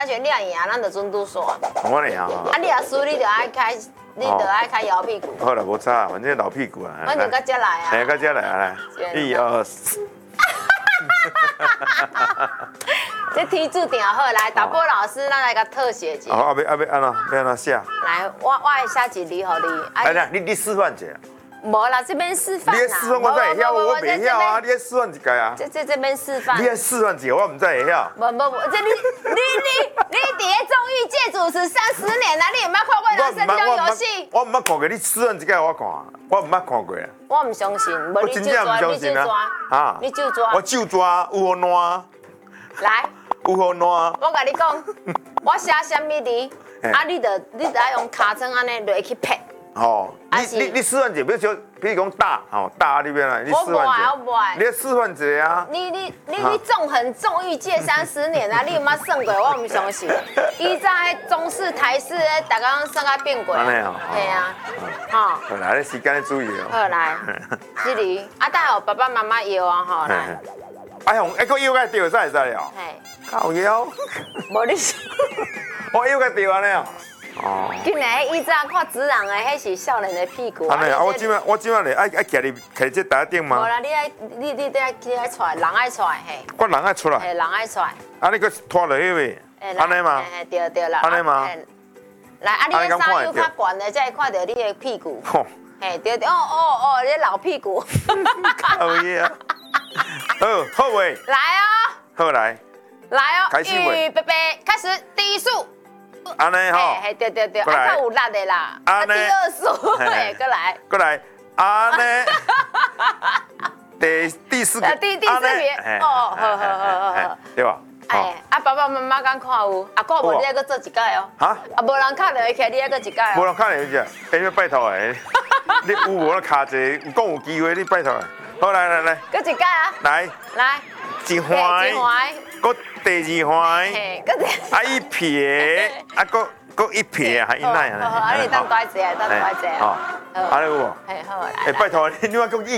而且你也赢，咱就准拄煞。 我赢哦。 啊，你也输，你就爱开，你就爱开摇屁股。 好了，无差，反正老屁股啊。 反正到这来啊。 哎，到这来来，1、2、3。 这题注定好，来，导播老师，咱来个特写一下。 哦，要安怎写？ 来，我会写一字互你。 来，你示范一下。 无啦，这边示范啦。 你示范我才会晓，我袂晓啊！你示范一个啊。 这边示范。 你示范一个，我唔知会晓。 不，这你伫咧综艺界主持30年啦，你有没有看过人生这游戏？ 我唔捌看过，你示范一个我看，我唔捌看过。 我唔相信，无你就抓，你就抓，啊，你就抓。 我就抓，有好烂。 来。 有好烂。 我甲你讲，我写什么字，啊，你得用卡针安尼落去拍。 哦，你示范一个，比如讲大，哦大那边来，你示范一个，你示范一个啊。 你纵横综艺界30年啊，你有冇算过？我唔相信。以前中视、台视，大家算啊变过。安尼哦。系啊。 好。好来，你时间你注意哦。 好来，这里啊，带我爸爸妈妈摇啊，吼来。 哎呦，一个摇个掉使了。嘿。靠腰。 无你。 我摇个掉安尼哦。 哦，今年以前看直人的，迄是少年的屁股。 安尼啊，我今晚咧爱徛伫这台顶吗？ 无啦，你爱出来，人爱出来嘿。 我人爱出来。 嘿，人爱出来。 啊，你个拖落去未？安尼吗？ 嘿，对啦。 安尼吗？ 来，啊，你的衫又较悬的，才会看到你的屁股。嘿，对，哦，你老屁股。 靠嘢啊！好未？ 来哦。 好来。 来哦。 开始未？ 预备，开始，第一束。 安尼吼， 嘿，对，啊，较有力的啦。 安尼。 第二束，嘿，过来， 安尼。第四个。 第四遍，哦，好， 对吧？ 哎，啊，爸爸妈妈敢看有？啊，看无你还阁做一届哦。啊，无人敲落去，你还阁一届哦。 无人敲落去只，要拜托诶。你有无卡者？讲有机会，你拜托。好来， 阁一届啊。来。 一环。搁第二环，啊一撇，啊搁一撇，还一奈啊。 好，啊你当大姐， 好，安尼有无？ 嘿，好来。 拜托你话讲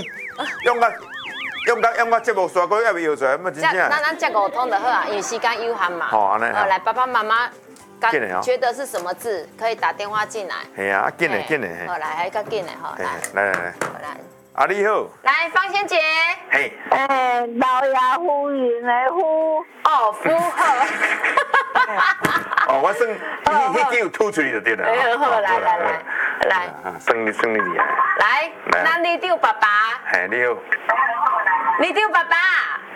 用个节目刷过还袂摇出来，么真正。 咱接5通就好啊，因为时间有限嘛。 好，安尼。 来，爸爸妈妈，觉得是什么字？可以打电话进来。 系啊，紧嘞。 好来，还较紧嘞，好来。啊，你好。 来，芳仙姐。 嘿。 老爷夫人的夫。 哦，夫好。 哦，我算迄句吐出去就对了。 好，来。 算你厉害。 来，咱你丢爸爸。 嘿，你好。 你丢爸爸。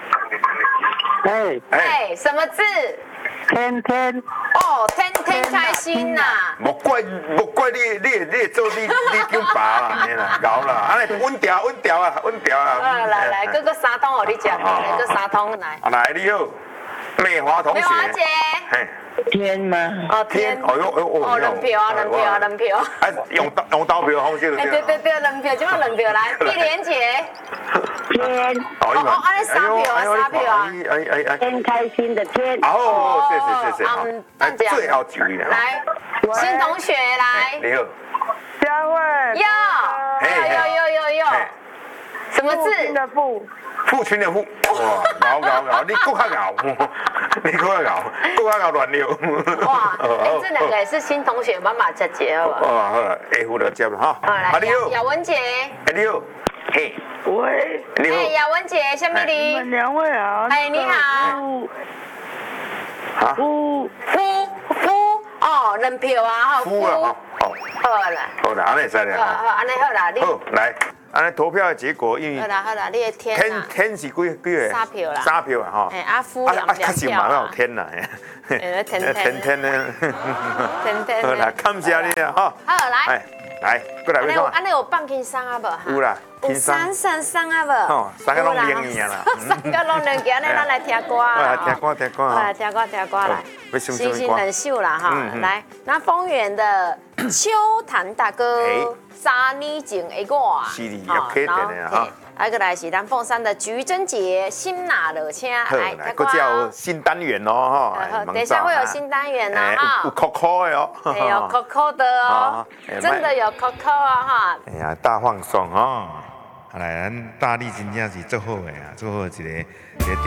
哎，什么字？ 天。 哦，天开心呐！ 莫怪你做你丢爸啦，嘿啦，搞啦，安尼稳调啊。 来，哥3通给你讲，来，哥3通来。 来，你好，美华同学。 美华姐。 天吗？ 哦天。哦，两票。 哎，用投票方式就对。 对，两票，今晚2票来。碧莲姐。 天。 哦，安尼3票啊。 天开心的天。 哦，谢。最好注意了。 来，新同学来。 你好。 嘉慧。 有。什么字？ 父亲的父。哇，搞，你够较搞，乱溜。 哇，这2个也是新同学，妈妈姐姐好不好？ 好了，下副就接了哈。 来，你好，雅文姐。 你好。嘿。 喂。 你好。 雅文姐，下面你。 你们2位好。 哎，你好。 夫。 哦，2票啊， 夫了。好啦，安尼使了。 好，安尼好啦，你。 好，来。安尼投票的结果，因为好啦，你的天是几个 ？3票啦。 3票啊，哈。 哎，阿夫2票。 确实蛮有天啦。 天呢。 好啦，感谢你啦，哈。 好来。 来，过来， 安尼有放轻松啊无？ 有啦， 有三啊无？ 哦，3个拢灵验啦。 3个拢灵验，咱来听歌啊。 听歌。 来听歌来。星星很秀啦哈，来，那丰原的秋潭大哥，3年前的我， 是的，要客店的哈。 还个来是咱凤山的菊珍姐，新拿热车来，个叫新单元哦哈。 等一下会有新单元呢哈。 有 Coco 的哦。 有 Coco 的哦，真的有 Coco 啊哈。 哎呀，大放送哦。来，咱大力真正是最好的啊，最好一个店